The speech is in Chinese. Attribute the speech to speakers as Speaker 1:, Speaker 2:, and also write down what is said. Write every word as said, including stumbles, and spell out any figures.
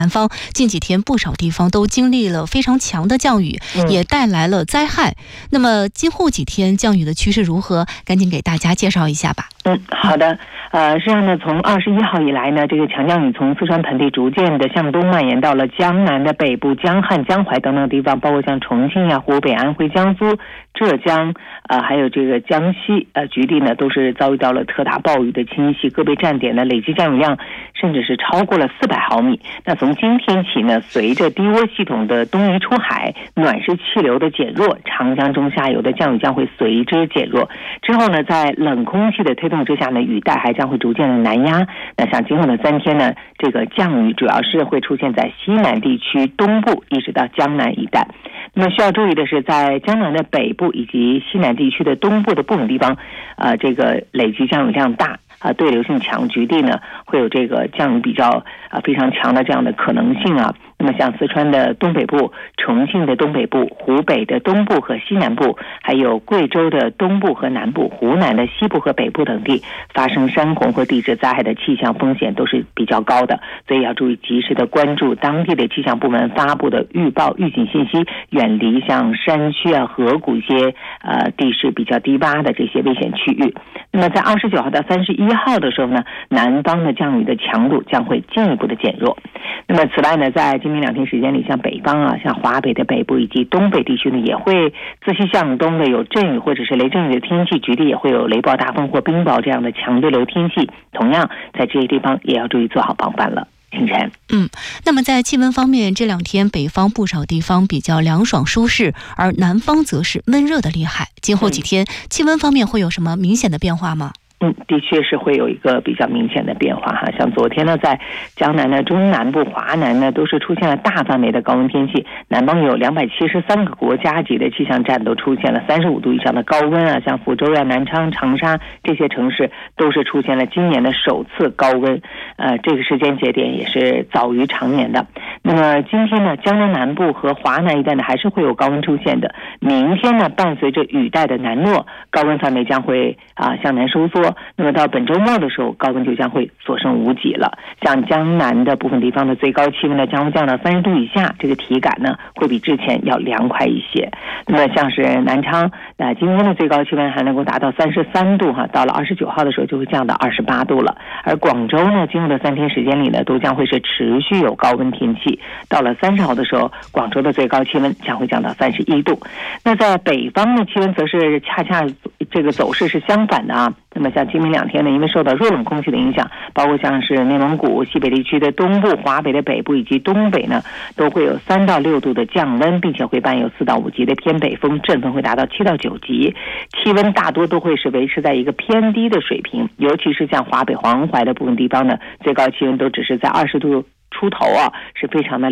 Speaker 1: 南方近几天不少地方都经历了非常强的降雨，也带来了灾害。那么今后几天降雨的趋势如何？赶紧给大家介绍一下吧。
Speaker 2: 嗯，好的。呃，实际上呢，从二十一号以来呢，这个强降雨从四川盆地逐渐的向东蔓延到了江南的北部、江汉、江淮等等地方，包括像重庆呀、湖北、安徽、江苏、浙江，呃，还有这个江西，呃，局地呢都是遭遇到了特大暴雨的侵袭，个别站点的累计降雨量甚至是超过了四百毫米。那从今天起呢，随着低涡系统的东移出海，暖湿气流的减弱，长江中下游的降雨将会随之减弱。之后呢，在冷空气的推动之下呢，雨带还将会逐渐的南压。那像今后的三天呢，这个降雨主要是会出现在西南地区东部一直到江南一带。那么需要注意的是，在江南的北部以及西南地区的东部的部分地方，呃，这个累计降雨量大。啊，对流性强，局地呢会有这个降雨比较啊非常强的这样的可能性啊。那么像四川的东北部、重庆的东北部、湖北的东部和西南部，还有贵州的东部和南部、湖南的西部和北部等地，发生山洪和地质灾害的气象风险都是比较高的，所以要注意及时的关注当地的气象部门发布的预报预警信息，远离像山区啊、河谷一些呃地势比较低洼的这些危险区域。那么在二十九号到三十一号的时候呢，南方的降雨的强度将会进一步的减弱。那么此外呢，在今明两天时间里，像北方啊，像华北的北部以及东北地区呢，也会自西向东的有阵雨或者是雷阵雨的天气，局地也会有雷暴大风或冰雹这样的强对流天气。同样在这些地方也要注意做好防范了。清晨，
Speaker 1: 嗯，那么在气温方面，这两天北方不少地方比较凉爽舒适，而南方则是闷热的厉害。今后几天、嗯、气温方面会有什么明显的变化吗？
Speaker 2: 嗯，的确是会有一个比较明显的变化哈。像昨天呢，在江南呢、中南部、华南呢，都是出现了大范围的高温天气。南方有两百七十三个国家级的气象站都出现了三十五度以上的高温啊，像福州呀、南昌、长沙这些城市都是出现了今年的首次高温。呃，这个时间节点也是早于常年的。那么今天呢，江南南部和华南一带呢，还是会有高温出现的。明天呢，伴随着雨带的南落，高温范围将会啊向南收缩。那么到本周末的时候，高温就将会所剩无几了。像江南的部分地方的最高气温呢，将会降到三十度以下，这个体感呢会比之前要凉快一些。那么像是南昌，呃，今天的最高气温还能够达到三十三度哈，到了二十九号的时候就会降到二十八度了。而广州呢，今后的三天时间里呢，都将会是持续有高温天气。到了三十号的时候，广州的最高气温将会降到三十一度。那在北方的气温则是恰恰这个走势是相反的啊。那么像今明两天呢，因为受到弱冷空气的影响，包括像是内蒙古、西北地区的东部、华北的北部以及东北呢，都会有三到六度的降温，并且会伴有四到五级的偏北风，阵风会达到七到九级。气温大多都会是维持在一个偏低的水平，尤其是像华北、黄淮的部分地方呢，最高气温都只是在二十度出头啊，是非常的